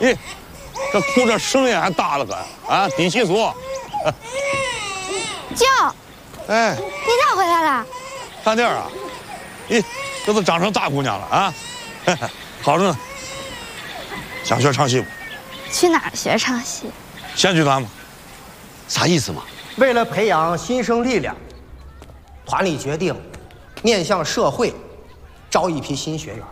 咦，这裤这绳也还搭了个啊，低气锁。 舅， 哎， 你咋回来了？ 大弟儿啊，咦，这都长成大姑娘了啊，好着呢。想学唱戏不？ 去哪儿学唱戏？ 县剧团嘛。 啥意思嘛？ 为了培养新生力量，团里决定面向社会招一批新学员。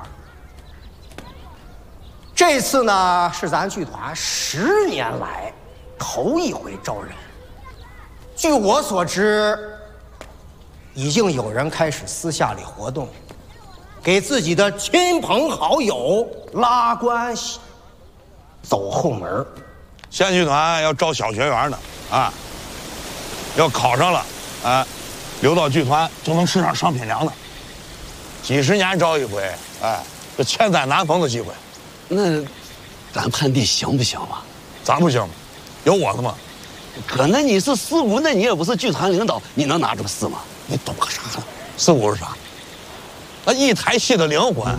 这次呢，是咱剧团10年来头一回招人。据我所知，已经有人开始私下里活动，给自己的亲朋好友拉关系，走后门。 县剧团要招小学员呢，啊，要考上了，啊，留到剧团就能吃上上品粮了。几十年招一回，哎，这千载难逢的机会。 那咱判弟行不行嘛？ 咋不行？有我的吗？ 哥，那你是四姑，那你也不是剧团领导，你能拿这个事吗？ 你懂个啥呢？四姑是啥？那一台戏的灵魂。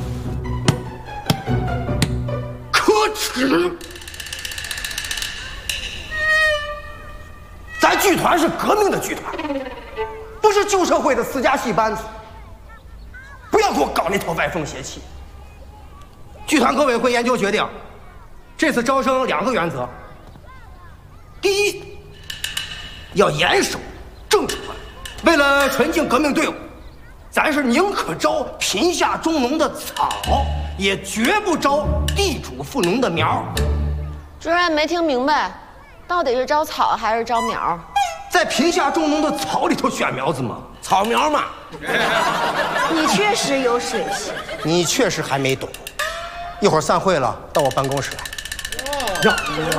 可耻！咱剧团是革命的剧团，不是旧社会的私家戏班子。不要给我搞那套歪风邪气。剧团革委会研究决定，这次招生2个原则：第一，要严守正传，为了纯净革命队伍，咱是宁可招贫下中农的草，也绝不招地主富农的苗。 主任没听明白，到底是招草还是招苗？ 在贫下中农的草里头选苗子嘛，草苗嘛。 你确实有水性。 你确实还没懂。一会儿散会了，到我办公室来。让。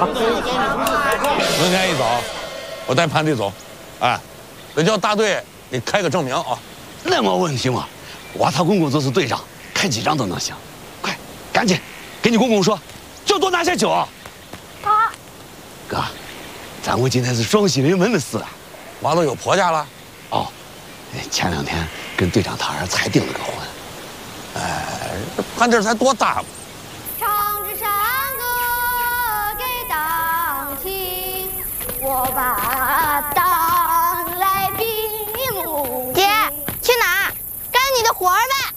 明天一早，我带潘弟走，哎，得叫大队给开个证明啊。 那没问题嘛，我他公公就是队长，开几张都能行。快，赶紧给你公公说，就多拿些酒。啊，哥，咱屋今天是双喜临门的事啊。 娃都有婆家了。 哦，前2天跟队长他儿才订了个婚。 哎，这潘弟才多大嘛？ 唱支山歌给党听，我把党来比武。姐，去哪儿？干你的活儿呗。